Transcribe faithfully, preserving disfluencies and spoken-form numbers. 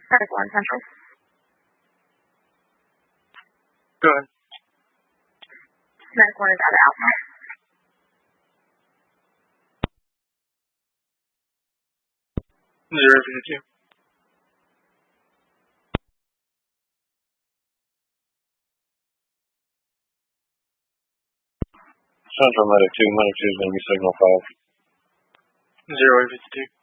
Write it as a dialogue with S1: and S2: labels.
S1: Medic one Central.
S2: Go ahead.
S1: Medic one is out of Alpha.
S2: Zero fifty-two.
S3: Central Medic two, Medic two is going to be signal five.
S2: Zero fifty-two.